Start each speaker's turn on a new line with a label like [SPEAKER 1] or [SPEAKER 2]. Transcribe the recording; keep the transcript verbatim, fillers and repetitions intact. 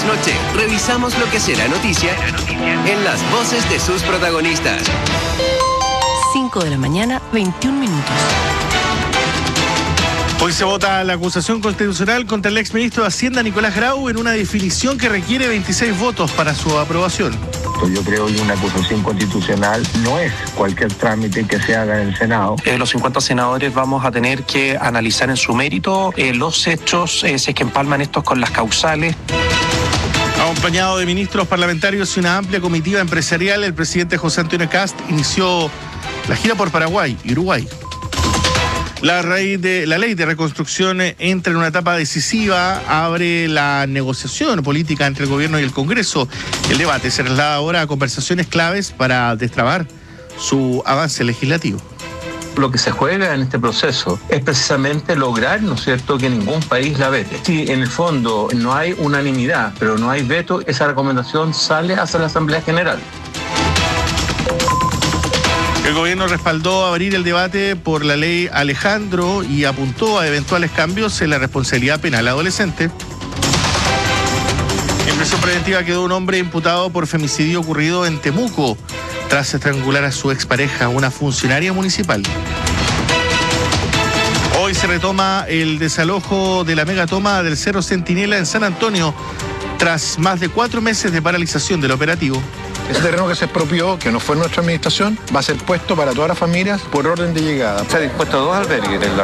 [SPEAKER 1] Noche, revisamos lo que será noticia en las voces de sus protagonistas.
[SPEAKER 2] cinco de la mañana, veintiún minutos.
[SPEAKER 3] Hoy se vota la acusación constitucional contra el exministro de Hacienda, Nicolás Grau, en una definición que requiere veintiséis votos para su aprobación.
[SPEAKER 4] Yo creo que una acusación constitucional no es cualquier trámite que se haga en el Senado.
[SPEAKER 5] Eh, los cincuenta senadores vamos a tener que analizar en su mérito eh, los hechos, eh, si es que empalman estos con las causales.
[SPEAKER 3] Acompañado de ministros parlamentarios y una amplia comitiva empresarial, el presidente José Antonio Kast inició la gira por Paraguay y Uruguay. La, raíz de, la ley de reconstrucción entra en una etapa decisiva, abre la negociación política entre el gobierno y el Congreso. El debate se traslada ahora a conversaciones claves para destrabar su avance legislativo.
[SPEAKER 6] Lo que se juega en este proceso es precisamente lograr, ¿no es cierto?, que ningún país la vete. Si en el fondo no hay unanimidad, pero no hay veto, esa recomendación sale hacia la Asamblea General.
[SPEAKER 3] El gobierno respaldó abrir el debate por la ley Alejandro y apuntó a eventuales cambios en la responsabilidad penal adolescente. En prisión preventiva quedó un hombre imputado por femicidio ocurrido en Temuco tras estrangular a su expareja, una funcionaria municipal. Hoy se retoma el desalojo de la megatoma del Cerro Centinela en San Antonio tras más de cuatro meses de paralización del operativo.
[SPEAKER 7] Ese terreno que se expropió, que no fue nuestra administración, va a ser puesto para todas las familias por orden de llegada.
[SPEAKER 6] Se ha dispuesto dos albergues.